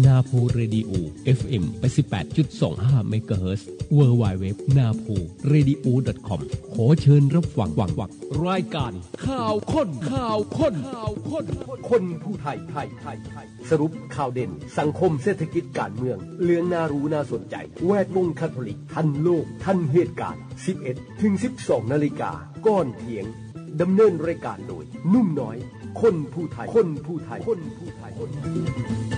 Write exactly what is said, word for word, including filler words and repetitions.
นาโพเรดิโอ เอฟ เอ็ม แปดสิบแปดจุดสองห้า เมกะเฮิรตซ์ ดับเบิลยู ดับเบิลยู ดับเบิลยู ดอท นาโพเรดิโอ ดอท คอม ขอเชิญรับฟังวังวังรายการข่าวค้นข่าวค้นข่าวค้นคนผู้ไทยไทยไทยไทยสรุปข่าวเด่นสังคมเศรษฐกิจการเมืองเรื่องน่ารู้น่าสนใจแวดวงคาทอลิกทันโลกทันเหตุการณ์ สิบเอ็ดถึงสิบสอง นาฬิกาก่อนเที่ยงดำเนินรายการโดยนุ่มน้อยคนผู้ไทยคนผู้ไทยคนผู้ไทย